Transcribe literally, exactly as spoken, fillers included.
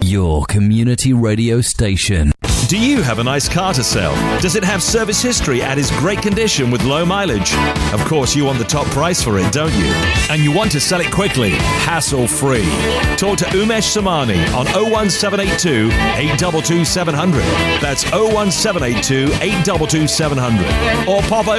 your community radio station. Do you have a nice car to sell? Does it have service history and is great condition with low mileage? Of course, you want the top price for it, don't you? And you want to sell it quickly, hassle-free. Talk to Umesh Samani on oh one seven eight two, eight two two, seven hundred. That's oh one seven eight two, eight two two, seven hundred. Or pop over